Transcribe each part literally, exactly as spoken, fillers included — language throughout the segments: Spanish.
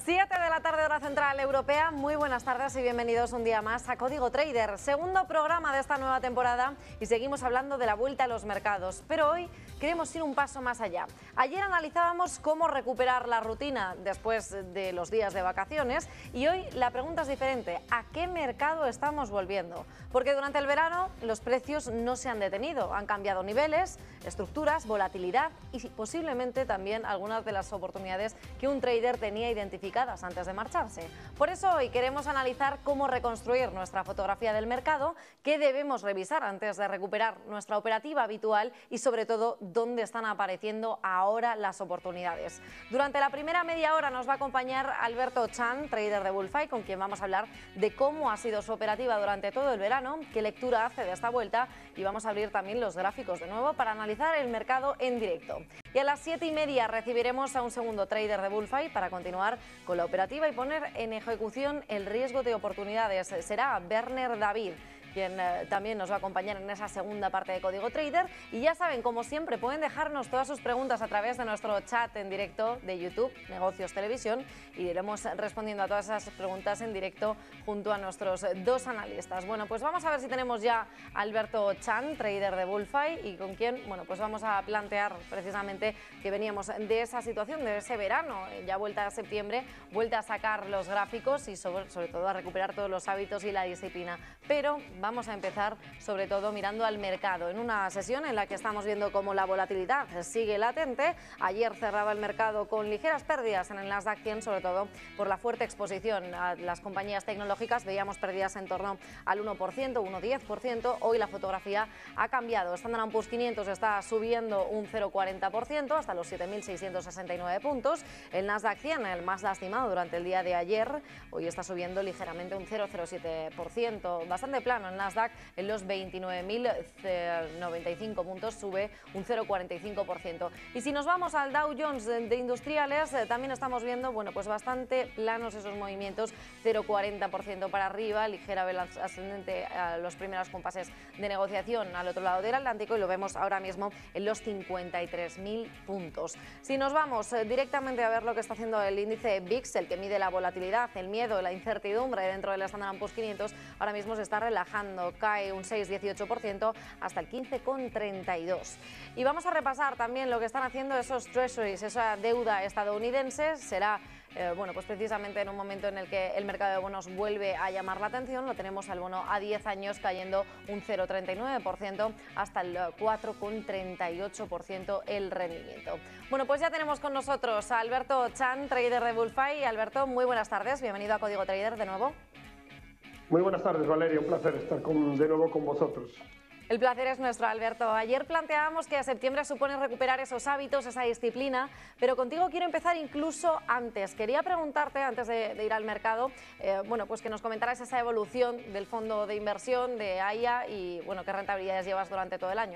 siete de la tarde, hora central europea. Muy buenas tardes y bienvenidos un día más a Código Trader, segundo programa de esta nueva temporada y seguimos hablando de la vuelta a los mercados. Pero hoy queremos ir un paso más allá. Ayer analizábamos cómo recuperar la rutina después de los días de vacaciones y hoy la pregunta es diferente. ¿A qué mercado estamos volviendo? Porque durante el verano los precios no se han detenido, han cambiado niveles, estructuras, volatilidad y posiblemente también algunas de las oportunidades que un trader tenía identificadas antes de marcharse. Por eso hoy queremos analizar cómo reconstruir nuestra fotografía del mercado, qué debemos revisar antes de recuperar nuestra operativa habitual y sobre todo dónde están apareciendo ahora las oportunidades. Durante la primera media hora nos va a acompañar Alberto Chan, trader de Bullfight, con quien vamos a hablar de cómo ha sido su operativa durante todo el verano, qué lectura hace de esta vuelta y vamos a abrir también los gráficos de nuevo para analizar el mercado en directo. Y a las siete y media recibiremos a un segundo trader de Bullfight para continuar con la operativa y poner en ejecución el riesgo de oportunidades. Será Werner David, quien eh, también nos va a acompañar en esa segunda parte de Código Trader. Y ya saben, como siempre, pueden dejarnos todas sus preguntas a través de nuestro chat en directo de YouTube, Negocios Televisión, y iremos respondiendo a todas esas preguntas en directo junto a nuestros dos analistas. Bueno, pues vamos a ver si tenemos ya a Alberto Chan, trader de Bullfight, y con quien, bueno, pues vamos a plantear precisamente que veníamos de esa situación, de ese verano, ya vuelta a septiembre, vuelta a sacar los gráficos y sobre, sobre todo a recuperar todos los hábitos y la disciplina. Pero vamos a empezar sobre todo mirando al mercado, en una sesión en la que estamos viendo cómo la volatilidad sigue latente. Ayer cerraba el mercado con ligeras pérdidas en el Nasdaq cien, sobre todo por la fuerte exposición a las compañías tecnológicas. Veíamos pérdidas en torno al uno por ciento, uno coma diez por ciento. Hoy la fotografía ha cambiado. Standard and Poor's quinientos está subiendo un cero coma cuarenta por ciento hasta los siete mil seiscientos sesenta y nueve puntos. El Nasdaq cien, el más lastimado durante el día de ayer, hoy está subiendo ligeramente un cero coma cero siete por ciento. Bastante plano el Nasdaq en los veintinueve mil noventa y cinco puntos, sube un cero coma cuarenta y cinco por ciento. Y si nos vamos al Dow Jones de industriales, eh, también estamos viendo, bueno, pues bastante planos esos movimientos, cero coma cuarenta por ciento para arriba, ligera vela ascendente a los primeros compases de negociación al otro lado del Atlántico y lo vemos ahora mismo en los cincuenta y tres mil puntos. Si nos vamos eh, directamente a ver lo que está haciendo el índice V I X, el que mide la volatilidad, el miedo, la incertidumbre dentro del Standard and Poor's quinientos, ahora mismo se está relajando, cae un seis coma dieciocho por ciento hasta el quince coma treinta y dos por ciento. Y vamos a repasar también lo que están haciendo esos treasuries, esa deuda estadounidense. Será eh, bueno, pues precisamente en un momento en el que el mercado de bonos vuelve a llamar la atención. Lo tenemos al bono a diez años cayendo un cero coma treinta y nueve por ciento hasta el cuatro coma treinta y ocho por ciento el rendimiento. Bueno, pues ya tenemos con nosotros a Alberto Chan, trader de Bullfight. Alberto, muy buenas tardes, bienvenido a Código Trader de nuevo. Muy buenas tardes, Valeria, un placer estar con, de nuevo con vosotros. El placer es nuestro, Alberto. Ayer planteábamos que a septiembre supone recuperar esos hábitos, esa disciplina, pero contigo quiero empezar incluso antes. Quería preguntarte, antes de, de ir al mercado, eh, bueno, pues que nos comentaras esa evolución del fondo de inversión de A I A y bueno, qué rentabilidades llevas durante todo el año.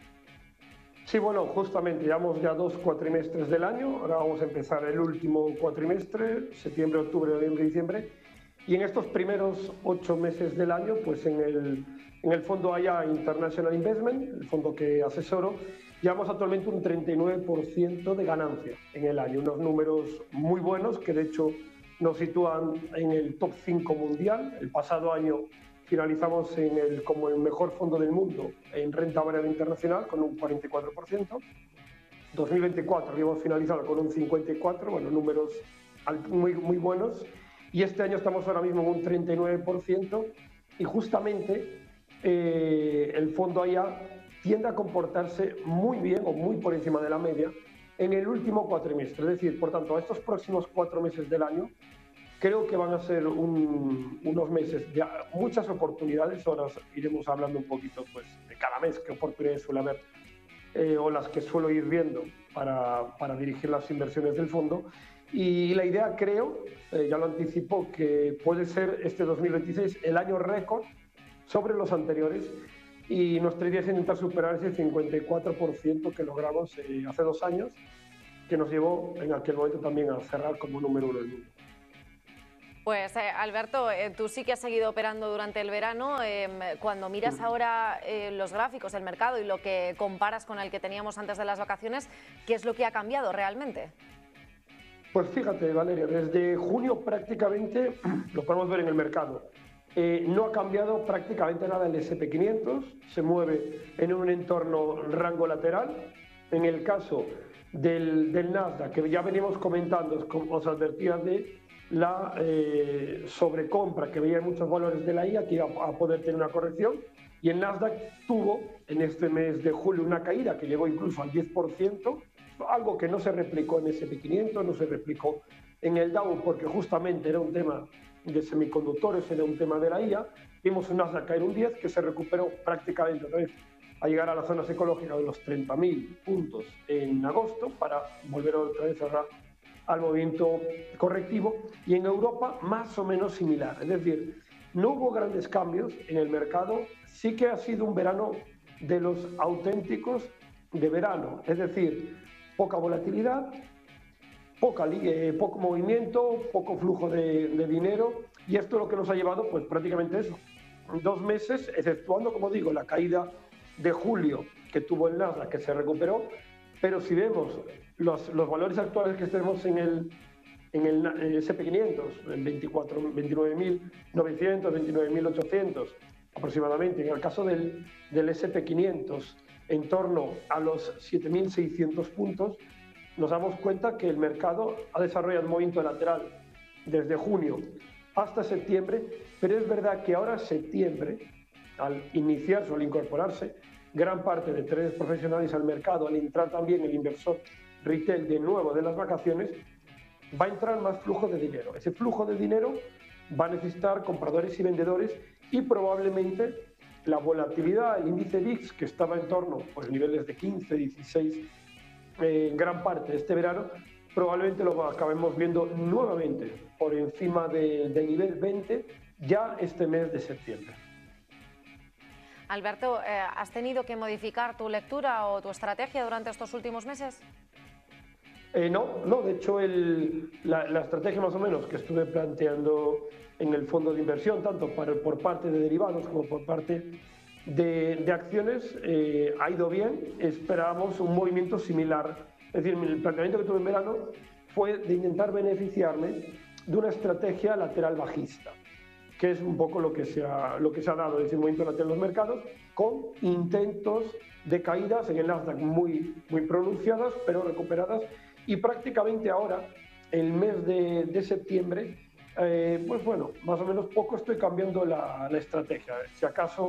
Sí, bueno, justamente llevamos ya dos cuatrimestres del año, ahora vamos a empezar el último cuatrimestre, septiembre, octubre, noviembre, diciembre. Y en estos primeros ocho meses del año, pues en el, en el fondo A I A International Investment, el fondo que asesoro, llevamos actualmente un treinta y nueve por ciento de ganancia en el año. Unos números muy buenos que de hecho nos sitúan en el top cinco mundial. El pasado año finalizamos en el, como el mejor fondo del mundo en renta variable internacional con un cuarenta y cuatro por ciento. dos mil veinticuatro habíamos finalizado con un cincuenta y cuatro por ciento, bueno, números muy, muy buenos. Y este año estamos ahora mismo en un treinta y nueve por ciento y justamente eh, el fondo A I A tiende a comportarse muy bien o muy por encima de la media en el último cuatrimestre. Es decir, por tanto, a estos próximos cuatro meses del año creo que van a ser un, unos meses de muchas oportunidades. Ahora iremos hablando un poquito pues, de cada mes qué oportunidades suele haber eh, o las que suelo ir viendo para, para dirigir las inversiones del fondo. Y la idea, creo, eh, ya lo anticipo, que puede ser este dos mil veintiséis el año récord sobre los anteriores y nuestra idea es intentar superar ese cincuenta y cuatro por ciento que logramos eh, hace dos años, que nos llevó en aquel momento también a cerrar como número uno del mundo. Pues eh, Alberto, eh, tú sí que has seguido operando durante el verano. Eh, cuando miras ahora eh, los gráficos, el mercado y lo que comparas con el que teníamos antes de las vacaciones, ¿qué es lo que ha cambiado realmente? Pues fíjate, Valeria, desde junio prácticamente, lo podemos ver en el mercado, eh, no ha cambiado prácticamente nada el ese and pe quinientos, se mueve en un entorno rango lateral. En el caso del, del Nasdaq, que ya veníamos comentando, os advertía de la eh, sobrecompra que veía en muchos valores de la I A, que iba a poder tener una corrección, y el Nasdaq tuvo en este mes de julio una caída que llegó incluso al diez por ciento, algo que no se replicó en ese and pe quinientos, no se replicó en el Dow, porque justamente era un tema de semiconductores, era un tema de la I A. Vimos un Nasdaq caer un diez, que se recuperó prácticamente otra vez a llegar a la zona psicológica de los treinta mil puntos en agosto, para volver otra vez a al movimiento correctivo, y en Europa más o menos similar. Es decir, no hubo grandes cambios en el mercado, sí que ha sido un verano de los auténticos de verano, es decir, poca volatilidad, poca, eh, poco movimiento, poco flujo de, de dinero, y esto es lo que nos ha llevado pues prácticamente eso, dos meses, exceptuando, como digo, la caída de julio que tuvo el Nasdaq, que se recuperó, pero si vemos los, los valores actuales que tenemos en el, en el, en el ese and pe quinientos, en veintinueve mil novecientos, veintinueve mil ochocientos aproximadamente, en el caso del, del ese and pe quinientos en torno a los siete mil seiscientos puntos, nos damos cuenta que el mercado ha desarrollado un movimiento lateral desde junio hasta septiembre, pero es verdad que ahora septiembre, al iniciarse o al incorporarse gran parte de traders profesionales al mercado, al entrar también el inversor retail de nuevo de las vacaciones, va a entrar más flujo de dinero. Ese flujo de dinero va a necesitar compradores y vendedores, y probablemente la volatilidad, el índice V I X, que estaba en torno a pues, niveles de quince, dieciséis eh, en gran parte de este verano, probablemente lo acabemos viendo nuevamente por encima de, de nivel veinte ya este mes de septiembre. Alberto, eh, ¿has tenido que modificar tu lectura o tu estrategia durante estos últimos meses? Eh, no, no, de hecho el, la, la estrategia más o menos que estuve planteando en el fondo de inversión, tanto para, por parte de derivados como por parte de, de acciones, eh, ha ido bien. Esperábamos un movimiento similar. Es decir, el planteamiento que tuve en verano fue de intentar beneficiarme de una estrategia lateral bajista, que es un poco lo que se ha, lo que se ha dado, ese movimiento lateral en los mercados, con intentos de caídas en el Nasdaq muy, muy pronunciadas, pero recuperadas. Y prácticamente ahora, el mes de, de septiembre, eh, pues bueno, más o menos poco estoy cambiando la, la estrategia. Si acaso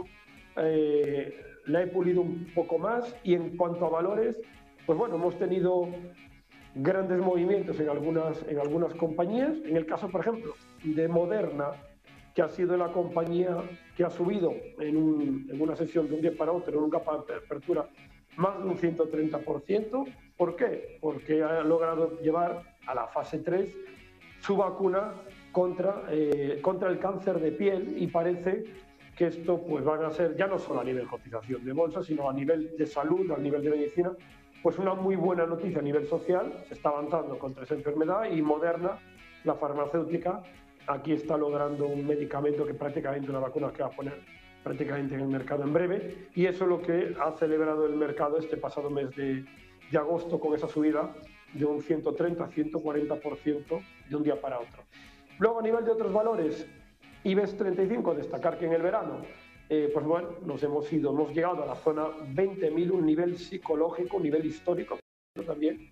eh, la he pulido un poco más, y en cuanto a valores, pues bueno, hemos tenido grandes movimientos en algunas, en algunas compañías. En el caso, por ejemplo, de Moderna, que ha sido la compañía que ha subido en, un, en una sesión de un día para otro, en un capa de apertura, más de un ciento treinta por ciento. ¿Por qué? Porque ha logrado llevar a la fase tres su vacuna contra, eh, contra el cáncer de piel, y parece que esto pues van a ser, ya no solo a nivel de cotización de bolsa, sino a nivel de salud, a nivel de medicina, pues una muy buena noticia a nivel social. Se está avanzando contra esa enfermedad, y Moderna, la farmacéutica, aquí está logrando un medicamento que prácticamente una vacuna que va a poner prácticamente en el mercado en breve, y eso es lo que ha celebrado el mercado este pasado mes de, de agosto, con esa subida de un ciento treinta a ciento cuarenta por ciento de un día para otro. Luego, a nivel de otros valores, IBEX treinta y cinco, destacar que en el verano, eh, pues bueno, nos hemos ido, hemos llegado a la zona veinte mil, un nivel psicológico, un nivel histórico también,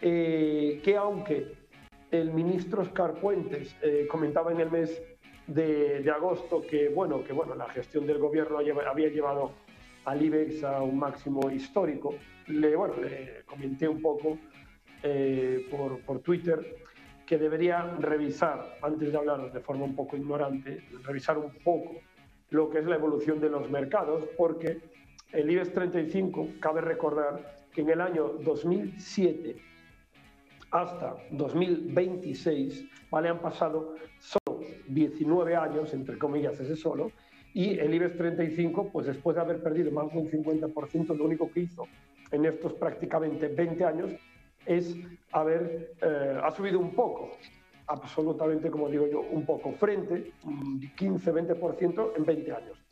eh, que aunque el ministro Oscar Puentes eh, comentaba en el mes de, de agosto que bueno, que bueno, la gestión del gobierno había llevado al IBEX a un máximo histórico, le, bueno, le comenté un poco eh, por, por Twitter que debería revisar, antes de hablar de forma un poco ignorante, revisar un poco lo que es la evolución de los mercados, porque el IBEX treinta y cinco, cabe recordar que en el año dos mil siete hasta dos mil veintiséis, ¿vale? Han pasado solo diecinueve años, entre comillas, ese solo, y el IBEX treinta y cinco, pues después de haber perdido más de un cincuenta por ciento, lo único que hizo en estos prácticamente veinte años es haber, eh, ha subido un poco, absolutamente, como digo yo, un poco, frente, un quince a veinte por ciento en veinte años.